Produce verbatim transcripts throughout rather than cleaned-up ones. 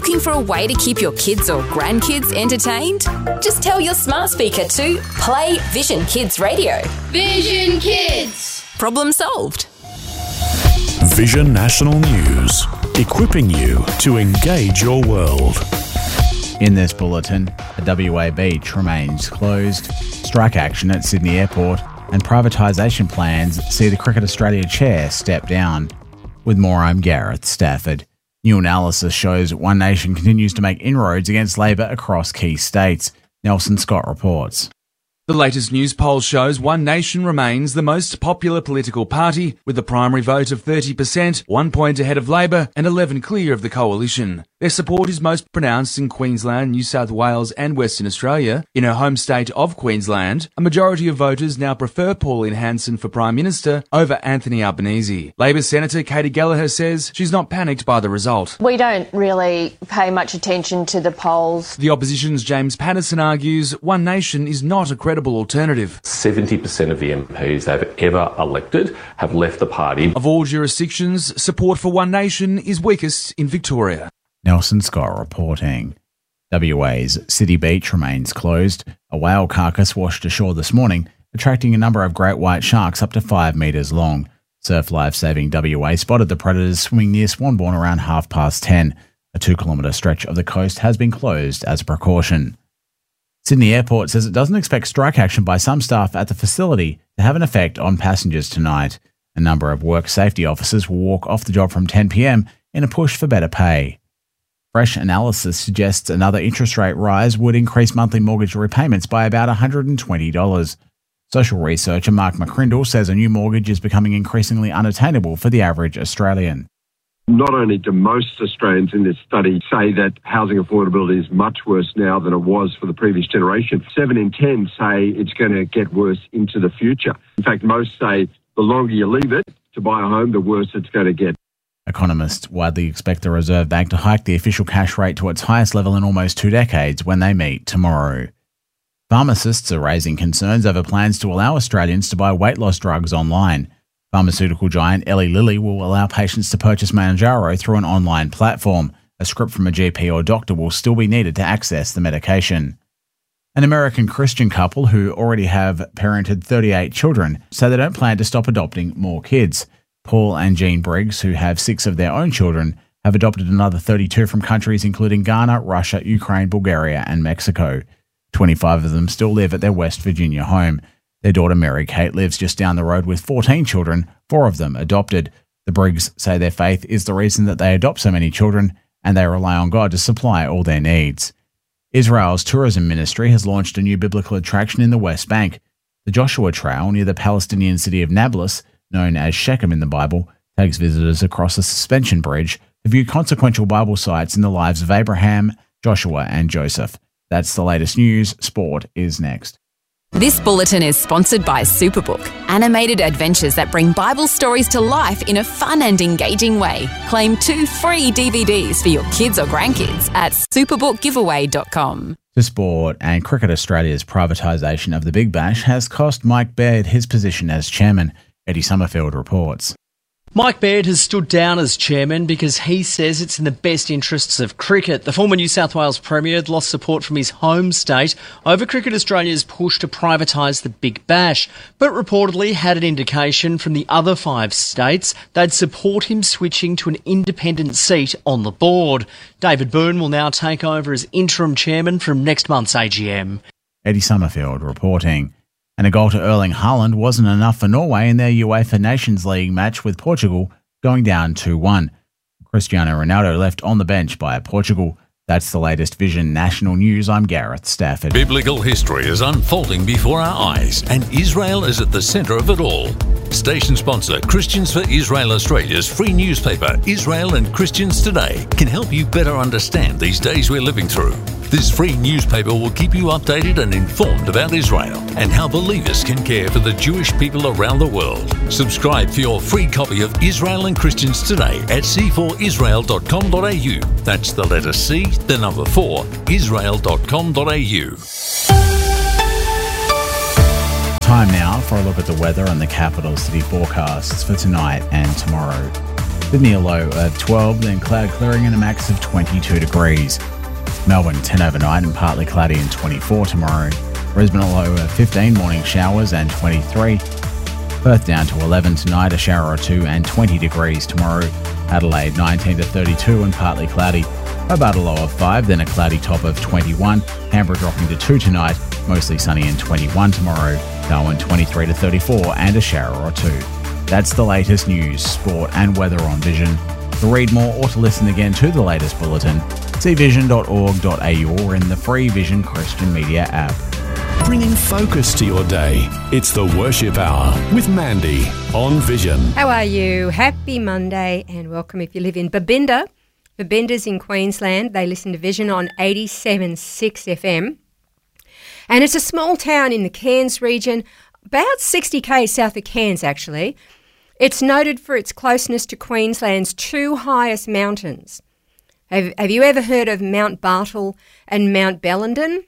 Looking for a way to keep your kids or grandkids entertained? Just tell your smart speaker to play Vision Kids Radio. Vision Kids! Problem solved. Vision National News, equipping you to engage your world. In this bulletin, a W A beach remains closed, strike action at Sydney Airport, and privatisation plans see the Cricket Australia chair step down. With more, I'm Gareth Stafford. New analysis shows One Nation continues to make inroads against Labor across key states. Nelson Scott reports. The latest news poll shows One Nation remains the most popular political party, with a primary vote of thirty percent, one point ahead of Labor and eleven clear of the coalition. Their support is most pronounced in Queensland, New South Wales and Western Australia. In her home state of Queensland, a majority of voters now prefer Pauline Hanson for Prime Minister over Anthony Albanese. Labor Senator Katie Gallagher says she's not panicked by the result. We don't really pay much attention to the polls. The opposition's James Patterson argues One Nation is not a credible alternative. seventy percent of the M Ps they've ever elected have left the party. Of all jurisdictions, support for One Nation is weakest in Victoria. Nelson Scott reporting. W A's City Beach remains closed. A whale carcass washed ashore this morning, attracting a number of great white sharks up to five metres long. Surf Life Saving W A spotted the predators swimming near Swanbourne around half past ten. A two kilometre stretch of the coast has been closed as a precaution. Sydney Airport says it doesn't expect strike action by some staff at the facility to have an effect on passengers tonight. A number of work safety officers will walk off the job from ten p m in a push for better pay. Fresh analysis suggests another interest rate rise would increase monthly mortgage repayments by about one hundred twenty dollars. Social researcher Mark McCrindle says a new mortgage is becoming increasingly unattainable for the average Australian. Not only do most Australians in this study say that housing affordability is much worse now than it was for the previous generation, seven in ten say it's going to get worse into the future. In fact, most say the longer you leave it to buy a home, the worse it's going to get. Economists widely expect the Reserve Bank to hike the official cash rate to its highest level in almost two decades when they meet tomorrow. Pharmacists are raising concerns over plans to allow Australians to buy weight loss drugs online. Pharmaceutical giant Eli Lilly will allow patients to purchase Mounjaro through an online platform. A script from a G P or doctor will still be needed to access the medication. An American Christian couple who already have parented thirty-eight children say they don't plan to stop adopting more kids. Paul and Jean Briggs, who have six of their own children, have adopted another thirty-two from countries including Ghana, Russia, Ukraine, Bulgaria and Mexico. twenty-five of them still live at their West Virginia home. Their daughter Mary Kate lives just down the road with fourteen children, four of them adopted. The Briggs say their faith is the reason that they adopt so many children, and they rely on God to supply all their needs. Israel's tourism ministry has launched a new biblical attraction in the West Bank. The Joshua Trail near the Palestinian city of Nablus, known as Shechem in the Bible, takes visitors across a suspension bridge to view consequential Bible sites in the lives of Abraham, Joshua and Joseph. That's the latest news. Sport is next. This bulletin is sponsored by Superbook, animated adventures that bring Bible stories to life in a fun and engaging way. Claim two free D V Ds for your kids or grandkids at superbook giveaway dot com. To sport, and Cricket Australia's privatisation of the Big Bash has cost Mike Baird his position as chairman. Eddie Summerfield reports. Mike Baird has stood down as chairman because he says it's in the best interests of cricket. The former New South Wales Premier had lost support from his home state over Cricket Australia's push to privatise the Big Bash, but reportedly had an indication from the other five states they'd support him switching to an independent seat on the board. David Byrne will now take over as interim chairman from next month's A G M. Eddie Summerfield reporting. And a goal to Erling Haaland wasn't enough for Norway in their UEFA Nations League match with Portugal, going down two one. Cristiano Ronaldo left on the bench by Portugal. That's the latest Vision National News. I'm Gareth Stafford. Biblical history is unfolding before our eyes, and Israel is at the centre of it all. Station sponsor Christians for Israel Australia's free newspaper, Israel and Christians Today, can help you better understand these days we're living through. This free newspaper will keep you updated and informed about Israel and how believers can care for the Jewish people around the world. Subscribe for your free copy of Israel and Christians Today at c four israel dot com dot a u. That's the letter C, the number four, israel dot com dot a u. Time now for a look at the weather and the capital city forecasts for tonight and tomorrow. Sydney a low of twelve, then cloud clearing and a max of twenty-two degrees. Melbourne ten overnight and partly cloudy and twenty-four tomorrow. Brisbane a low of fifteen, morning showers and twenty-three. Perth down to eleven tonight, a shower or two and twenty degrees tomorrow. Adelaide nineteen to thirty-two and partly cloudy. Hobart a low of five, then a cloudy top of twenty-one. Canberra dropping to two tonight, mostly sunny and twenty-one tomorrow. Darwin twenty-three to thirty-four and a shower or two. That's the latest news, sport and weather on Vision. To read more or to listen again to the latest bulletin, see vision dot org dot a u or in the free Vision Christian Media app. Bringing focus to your day. It's the Worship Hour with Mandy on Vision. How are you? Happy Monday and welcome if you live in Babinda. Babinda's in Queensland. They listen to Vision on eighty-seven point six F M. And it's a small town in the Cairns region, about sixty kays south of Cairns actually. It's noted for its closeness to Queensland's two highest mountains. Have, have you ever heard of Mount Bartle and Mount Bellenden?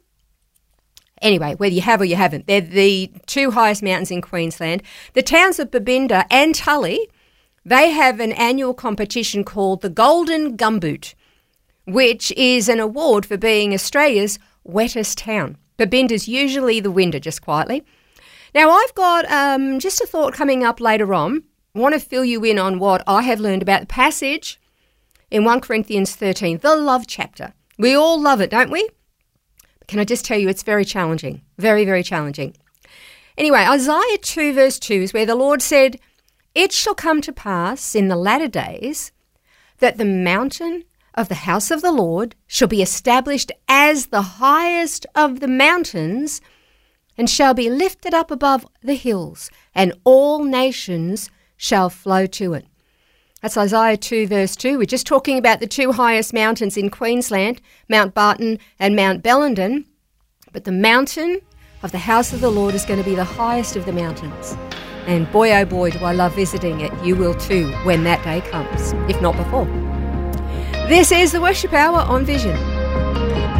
Anyway, whether you have or you haven't, they're the two highest mountains in Queensland. The towns of Babinda and Tully, they have an annual competition called the Golden Gumboot, which is an award for being Australia's wettest town. Babinda's usually the winner, just quietly. Now, I've got um, just a thought coming up later on. I want to fill you in on what I have learned about the passage in First Corinthians thirteen, the love chapter. We all love it, don't we? Can I just tell you, it's very challenging, very, very challenging. Anyway, Isaiah two verse two is where the Lord said, "It shall come to pass in the latter days that the mountain of the house of the Lord shall be established as the highest of the mountains and shall be lifted up above the hills, and all nations shall flow to it." That's Isaiah two verse two. We're just talking about the two highest mountains in Queensland, Mount Barton and Mount Bellenden. But the mountain of the house of the Lord is going to be the highest of the mountains. And boy, oh boy, do I love visiting it. You will too when that day comes, if not before. This is the Worship Hour on Vision.